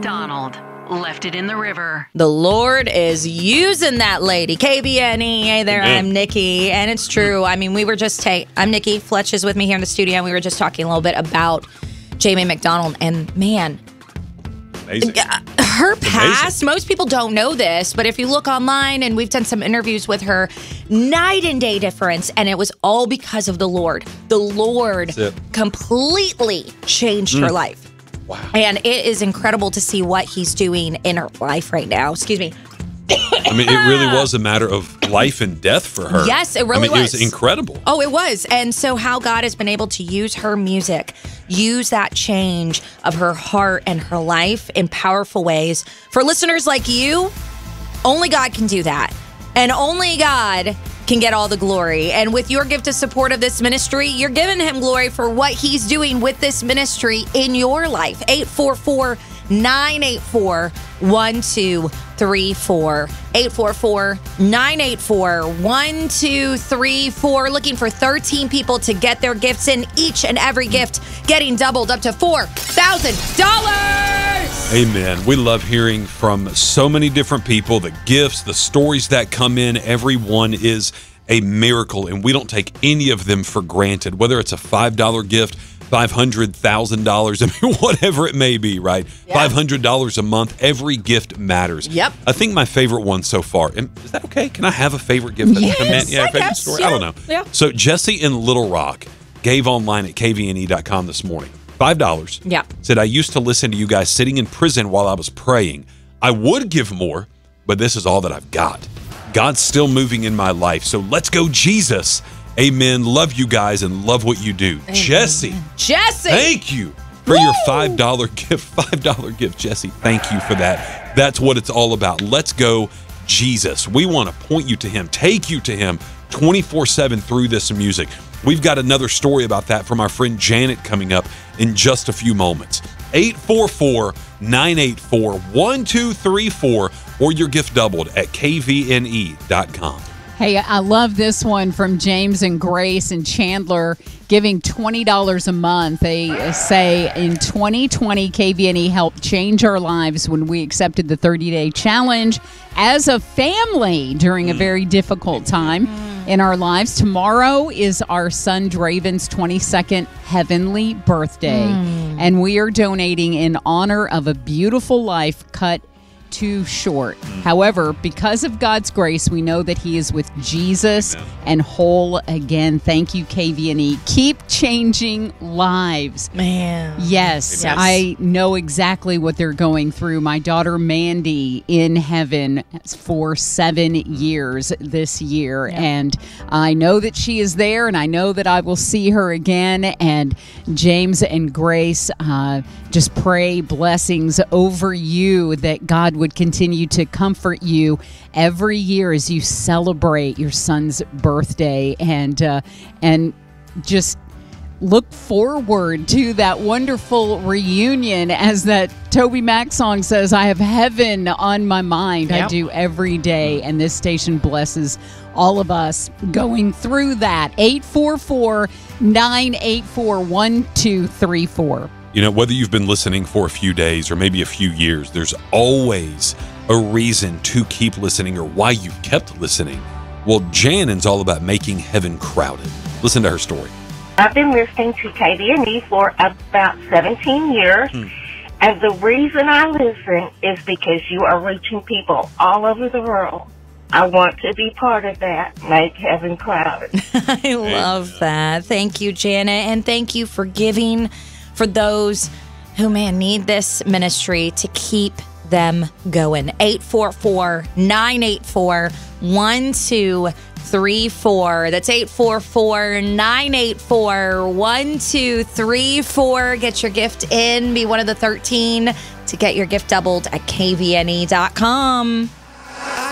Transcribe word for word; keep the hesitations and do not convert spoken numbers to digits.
McDonald left it in the river. The Lord is using that lady. K B N E. Hey there, Amen. I'm Nikki. And it's true. I mean, we were just, hey, I'm Nikki. Fletch is with me here in the studio. And we were just talking a little bit about Jamie McDonald. And man, Amazing. her past, most people don't know this, but if you look online, and we've done some interviews with her, night and day difference. And it was all because of the Lord. The Lord completely changed mm. her life. Wow. And it is incredible to see what he's doing in her life right now. Excuse me. I mean, it really was a matter of life and death for her. Yes, it really I mean, was. It was incredible. Oh, it was. And so how God has been able to use her music, use that change of her heart and her life in powerful ways. For listeners like you, only God can do that. And only God can get all the glory. And with your gift of support of this ministry, you're giving him glory for what he's doing with this ministry in your life. eight four four, nine eight four, one two three four. eight four four, nine eight four, one two three four. Looking for thirteen people to get their gifts in. Each and every gift getting doubled up to four thousand dollars. Amen. We love hearing from so many different people, the gifts, the stories that come in. Everyone is a miracle, and we don't take any of them for granted, whether it's a five dollar gift, five hundred thousand dollars, I mean, whatever it may be, right? Yeah. five hundred dollars a month. Every gift matters. Yep. I think my favorite one so far, and is that okay? Can I have a favorite gift? Yes, Come in? Yeah, I favorite guess, story? yeah. I don't know. Yeah. So Jesse in Little Rock gave online at K V N E dot com this morning. five dollars. Yeah. Said, I used to listen to you guys sitting in prison while I was praying. I would give more, but this is all that I've got. God's still moving in my life. So let's go, Jesus. Amen. Love you guys and love what you do. Amen. Jesse. Jesse. Thank you for Woo! your five dollar gift. five dollar gift, Jesse. Thank you for that. That's what it's all about. Let's go, Jesus. We want to point you to him, take you to him twenty-four seven through this music. We've got another story about that from our friend Janet coming up in just a few moments. eight four four, nine eight four, one two three four or your gift doubled at K V N E dot com. Hey, I love this one from James and Grace and Chandler giving twenty dollars a month. They say in twenty twenty, K V N E helped change our lives when we accepted the thirty-day challenge as a family during a very difficult time in our lives. Tomorrow is our son Draven's twenty-second heavenly birthday, mm. and we are donating in honor of a beautiful life cut too short. However, because of God's grace, we know that he is with Jesus yeah. and whole again. Thank you, K V N E. Keep changing lives. Man. Yes, yes, I know exactly what they're going through. My daughter Mandy in heaven for seven years this year. Yeah. And I know that she is there, and I know that I will see her again. And James and Grace, uh, just pray blessings over you, that God would continue to comfort you every year as you celebrate your son's birthday, and uh, and just look forward to that wonderful reunion. As that Toby Mac song says, I have heaven on my mind. Yep. I do every day, and this station blesses all of us going through that. eight four four, nine eight four, one two three four. You know, whether you've been listening for a few days or maybe a few years, there's always a reason to keep listening or why you've kept listening. Well, Janen's all about making heaven crowded. Listen to her story. I've been listening to K V N E for about seventeen years, hmm. and the reason I listen is because you are reaching people all over the world. I want to be part of that. Make heaven crowded. I love that. Thank you, Janet, and thank you for giving for those who, man, need this ministry to keep them going. eight four four, nine eight four, one two three four. That's eight four four, nine eight four, one two three four. Get your gift in. Be one of the thirteen to get your gift doubled at K V N E dot com.